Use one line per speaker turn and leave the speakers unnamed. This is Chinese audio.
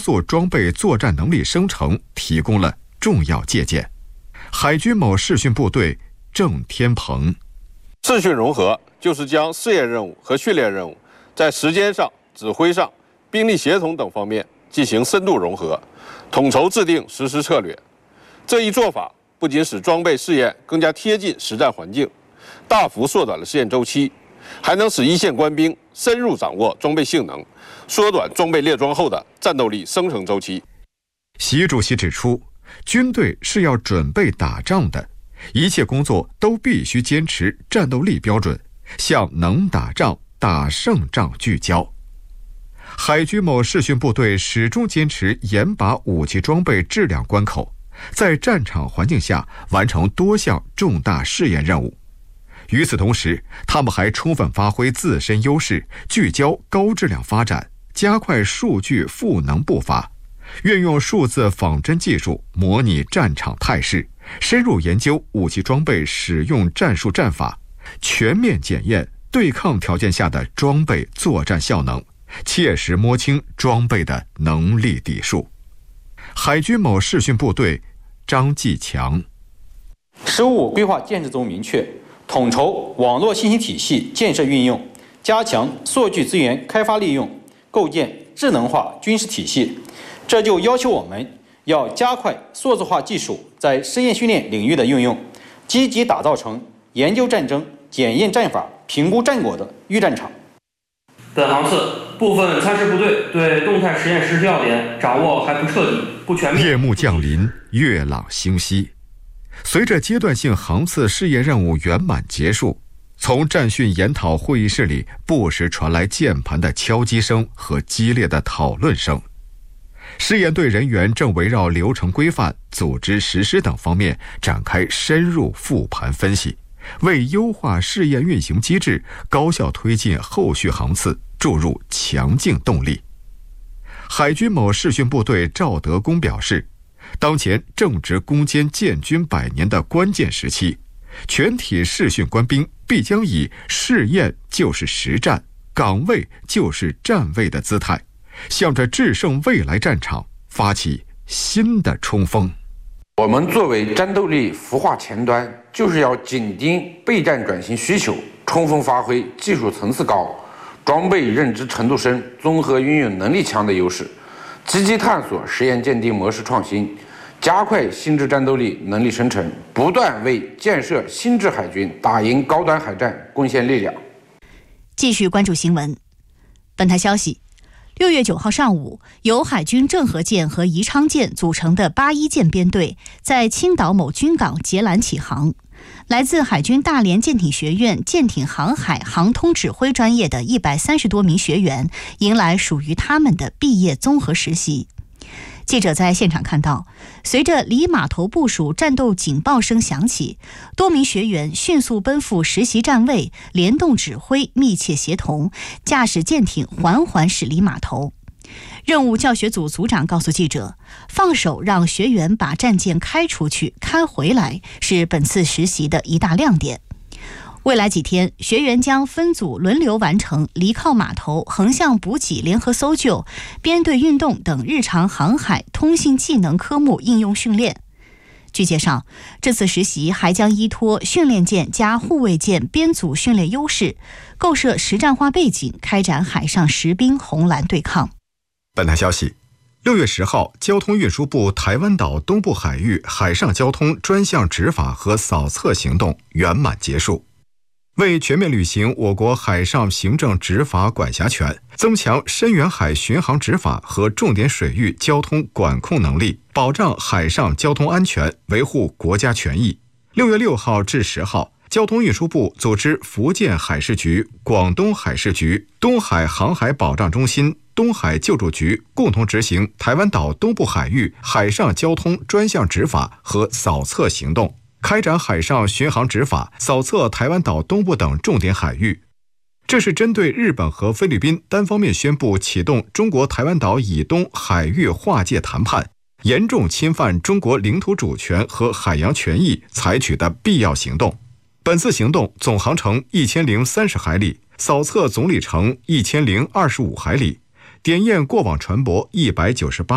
速装备作战能力生成提供了重要借鉴。海军某视讯部队郑天鹏：
视讯融合就是将试验任务和训练任务在时间上、指挥上、兵力协同等方面进行深度融合，统筹制定实施策略。这一做法不仅使装备试验更加贴近实战环境，大幅缩短了试验周期，还能使一线官兵深入掌握装备性能，缩短装备列装后的战斗力生成周期。
习主席指出，军队是要准备打仗的，一切工作都必须坚持战斗力标准，向能打仗、打胜仗聚焦。海军某视讯部队始终坚持严把武器装备质量关口，在战场环境下完成多项重大试验任务。与此同时，他们还充分发挥自身优势，聚焦高质量发展，加快数据赋能步伐，运用数字仿真技术模拟战场态势，深入研究武器装备使用战术战法，全面检验对抗条件下的装备作战效能，切实摸清装备的能力底数。海军某视讯部队张继强
“15规划建设中明确，统筹网络信息体系建设运用，加强数据资源开发利用，构建智能化军事体系。这就要求我们要加快数字化技术在实验训练领域的应用，积极打造成研究战争、检验战法、评估战果的预战场。
本航次部分参试部队对动态实验实施要点掌握还不彻底、不全面。
夜幕降临，月朗星稀。随着阶段性航次试验任务圆满结束，从战训研讨会议室里不时传来键盘的敲击声和激烈的讨论声。试验队人员正围绕流程规范、组织实施等方面展开深入复盘分析，为优化试验运行机制、高效推进后续航次注入强劲动力。海军某视讯部队赵德功表示，当前正值攻坚建军100年的关键时期，全体视讯官兵必将以试验就是实战、岗位就是站位的姿态，向着制胜未来战场发起新的冲锋。
我们作为战斗力孵化前端，就是要紧盯备战转型需求，充分发挥技术层次高、装备认知程度深、综合运用能力强的优势，积极探索实验鉴定模式创新，加快新质战斗力能力生成，不断为建设新质海军、打赢高端海战贡献力量。
继续关注新闻。本台消息，6月9号上午，由海军郑和舰和宜昌舰组成的81舰编队在青岛某军港截拦起航。来自海军大连舰艇学院舰艇航海航通指挥专业的130多名学员，迎来属于他们的毕业综合实习。记者在现场看到，随着离码头部署战斗警报声响起，多名学员迅速奔赴实习站位，联动指挥，密切协同，驾驶舰艇缓缓驶离码头。任务教学组组长告诉记者，放手让学员把战舰开出去、开回来，是本次实习的一大亮点。未来几天，学员将分组轮流完成离靠码头、横向补给、联合搜救、编队运动等日常航海、通信技能科目应用训练。据介绍，这次实习还将依托训练舰加护卫舰编组训练优势，构设实战化背景，开展海上实兵红蓝对抗。
本台消息，6月10号，交通运输部台湾岛东部海域海上交通专项执法和扫测行动圆满结束。为全面履行我国海上行政执法管辖权，增强深远海巡航执法和重点水域交通管控能力，保障海上交通安全，维护国家权益。6月6号至10号，交通运输部组织福建海事局、广东海事局、东海航海保障中心、东海救助局共同执行台湾岛东部海域海上交通专项执法和扫测行动，开展海上巡航执法，扫测台湾岛东部等重点海域。这是针对日本和菲律宾单方面宣布启动中国台湾岛以东海域划界谈判，严重侵犯中国领土主权和海洋权益采取的必要行动。本次行动总航程1030海里，扫测总里程1025海里，点验过往船舶198